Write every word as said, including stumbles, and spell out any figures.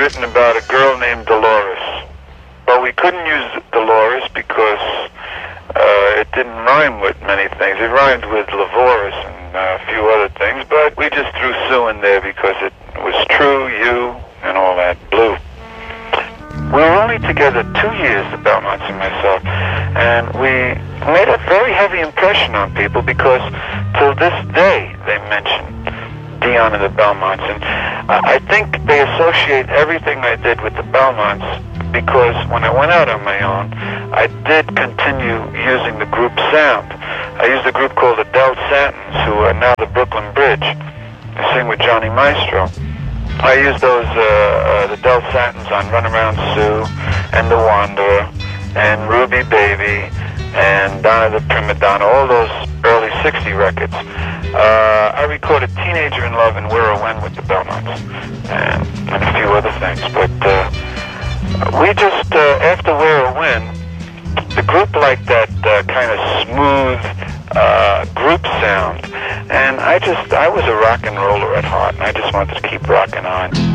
written about a girl named Dolores. But we couldn't use Dolores because uh, it didn't rhyme with many things. It rhymed with Lavoris and uh, a few other things, but we just threw Sue in there because it was true, you, and all that, blue. We were only together two years, the Belmonts and myself, and we made a very heavy impression on people because till this day they mention Dion and the Belmonts, and I think they associate everything I did with the Belmonts because when I went out on my own, I did continue using the group sound. I used a group called the Del Santons, who are now the Brooklyn Bridge. I sing with Johnny Maestro. I used those, uh, uh, the Del Santons on Runaround Sue and The Wanderer and Ruby Baby and Donna the Prima Donna, all those early sixty records. Uh, I recorded Teenager in Love and Where or When with the Belmonts and, and a few other things. But uh, we just, uh, after Where or When, the group liked that uh, kind of smooth uh, group sound. And I just, I was a rock and roller at heart, and I just wanted to keep rocking on.